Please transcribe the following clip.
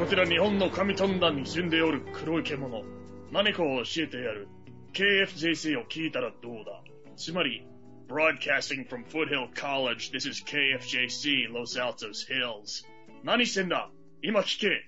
ちら日本の上トンダンに住んでおる黒い獣。何かを教えてやる。KFJC を聞いたらどうだ。つまり、Broadcasting from Foothill College, this is KFJC, Los Altos Hills. 何してんだ今聞け。